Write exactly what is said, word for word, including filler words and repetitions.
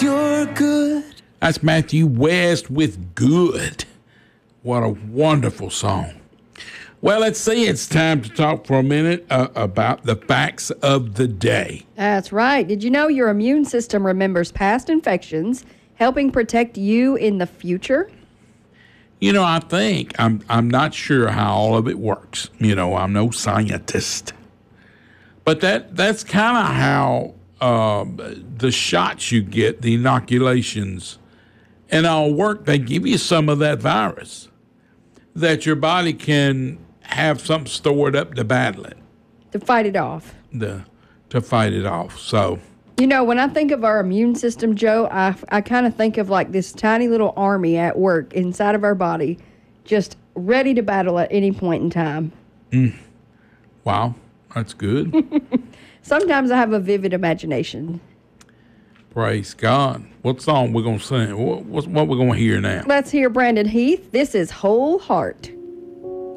you're good. That's Matthew West with Good. What a wonderful song. Well, let's see. It's time to talk for a minute uh, about the facts of the day. That's right. Did you know your immune system remembers past infections, helping protect you in the future? You know, I think, I'm I'm not sure how all of it works. You know, I'm no scientist. But that that's kind of how uh, the shots you get, the inoculations, and all work. They give you some of that virus that your body can have something stored up to battle it. To fight it off. The, to fight it off. So, you know, when I think of our immune system, Joe, I, I kind of think of like this tiny little army at work inside of our body, just ready to battle at any point in time. Mm. Wow, that's good. Sometimes I have a vivid imagination. Praise God. What song we're going to sing? What, what, what we're going to hear now? Let's hear Brandon Heath. This is Whole Heart.